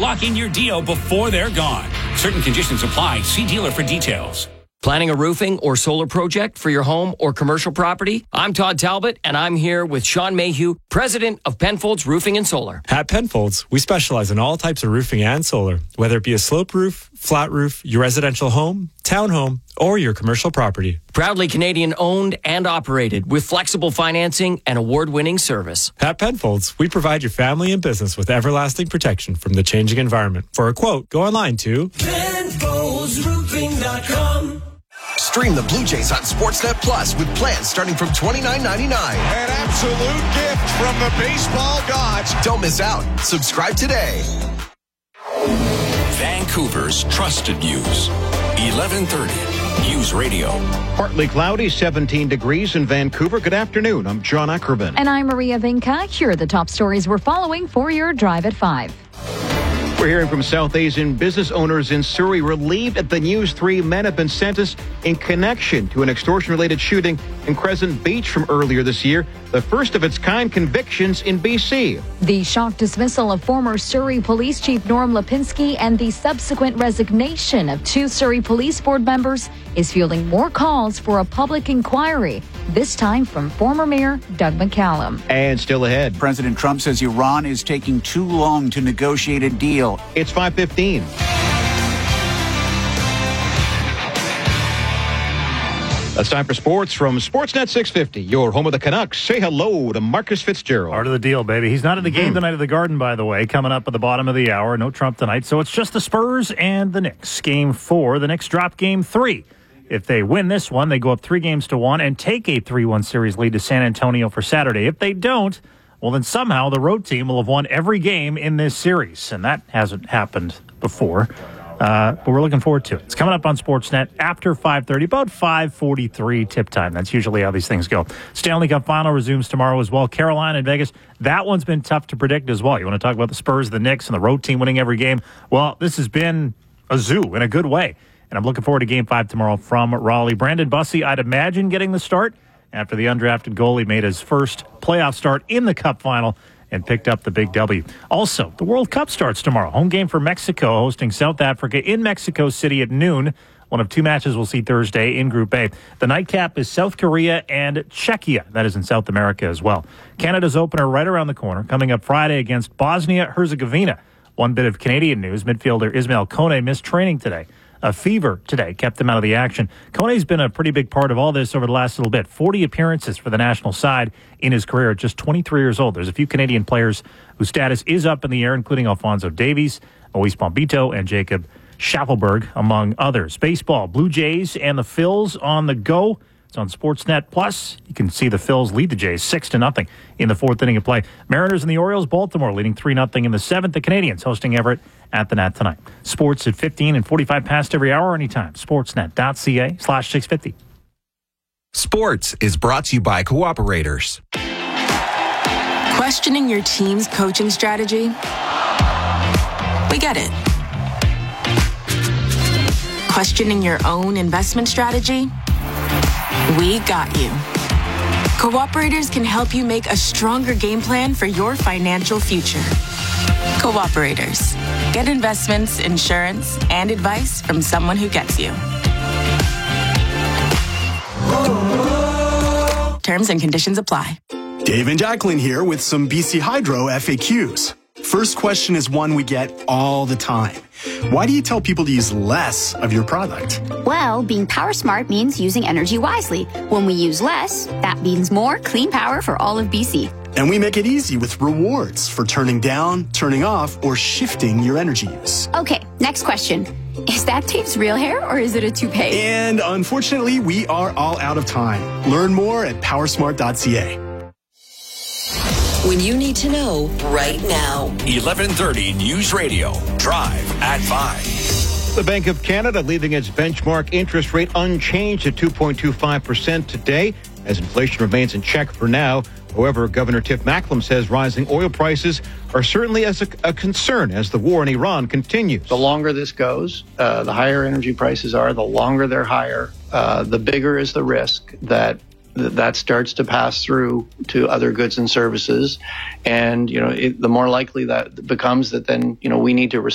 Lock in your deal before they're gone. Certain conditions apply. See dealer for details. Planning a roofing or solar project for your home or commercial property? I'm Todd Talbot, and I'm here with Sean Mayhew, president of Penfolds Roofing and Solar. At Penfolds, we specialize in all types of roofing and solar, whether it be a slope roof, flat roof, your residential home, townhome, or your commercial property. Proudly Canadian owned and operated with flexible financing and award-winning service. At Penfolds, we provide your family and business with everlasting protection from the changing environment. For a quote, go online to PenfoldsRoofing.com. Stream the Blue Jays on Sportsnet Plus with plans starting from $29.99. An absolute gift from the baseball gods. Don't miss out. Subscribe today. Vancouver's trusted news. 1130 News Radio. Partly cloudy, 17 degrees in Vancouver. Good afternoon. I'm John Ackerman. And I'm Maria Vinca. Here are the top stories we're following for your Drive at 5. We're hearing from South Asian business owners in Surrey relieved at the news 3 men have been sentenced in connection to an extortion-related shooting in Crescent Beach from earlier this year, the first of its kind convictions in BC. The shock dismissal of former Surrey Police Chief Norm Lipinski and the subsequent resignation of 2 Surrey Police Board members is fueling more calls for a public inquiry, this time from former Mayor Doug McCallum. And still ahead, President Trump says Iran is taking too long to negotiate a deal. It's 5:15. It's time for sports from Sportsnet 650, your home of the Canucks. Say hello to Marcus Fitzgerald. Part of the deal, baby. He's not at the game tonight at the Garden, by the way, coming up at the bottom of the hour. No Trump tonight, so it's just the Spurs and the Knicks. Game 4, the Knicks drop game 3. If they win this one, they go up 3-1 and take a 3-1 series lead to San Antonio for Saturday. If they don't, well, then somehow the road team will have won every game in this series, and that hasn't happened before. But we're looking forward to it. It's coming up on Sportsnet after 5:30, about 5:43 tip time. That's usually how these things go. Stanley Cup Final resumes tomorrow as well. Carolina and Vegas, that one's been tough to predict as well. You want to talk about the Spurs, the Knicks, and the road team winning every game? Well, this has been a zoo in a good way. And I'm looking forward to Game 5 tomorrow from Raleigh. Brandon Bussey, I'd imagine, getting the start after the undrafted goalie made his first playoff start in the Cup Final and picked up the big W. Also, the World Cup starts tomorrow. Home game for Mexico, hosting South Africa in Mexico City at noon. One of 2 matches we'll see Thursday in Group A. The nightcap is South Korea and Czechia. That is in South America as well. Canada's opener right around the corner, coming up Friday against Bosnia-Herzegovina. One bit of Canadian news, midfielder Ismail Kone missed training today. A fever today kept him out of the action. Kone's been a pretty big part of all this over the last little bit. 40 appearances for the national side in his career at just 23 years old. There's a few Canadian players whose status is up in the air, including Alfonso Davies, Moise Bombito, and Jacob Schaffelberg, among others. Baseball, Blue Jays and the Phils on the go. It's on Sportsnet Plus. You can see the Phils lead the Jays 6-0 in the 4th inning of play. Mariners and the Orioles, Baltimore leading 3-0 in the 7th. The Canadians hosting Everett at the Nat tonight. Sports at 15 and 45 past every hour, anytime. Sportsnet.ca/650. Sports is brought to you by Cooperators. Questioning your team's coaching strategy? We get it. Questioning your own investment strategy? We got you. Cooperators can help you make a stronger game plan for your financial future. Cooperators. Get investments, insurance, and advice from someone who gets you. Terms and conditions apply. Dave and Jacqueline here with some BC Hydro FAQs. First question is one we get all the time. Why do you tell people to use less of your product? Well, being power smart means using energy wisely. When we use less, that means more clean power for all of BC. And we make it easy with rewards for turning down, turning off, or shifting your energy use. Okay, next question. Is that Dave's real hair or is it a toupee? And unfortunately, we are all out of time. Learn more at powersmart.ca. When you need to know right now. 1130 News Radio. Drive at 5. The Bank of Canada leaving its benchmark interest rate unchanged at 2.25% today as inflation remains in check for now. However, Governor Tiff Macklem says rising oil prices are certainly a concern as the war in Iran continues. The longer this goes, the higher energy prices are, the longer they're higher, the bigger is the risk that starts to pass through to other goods and services. And, the more likely that becomes that then, we need to respond.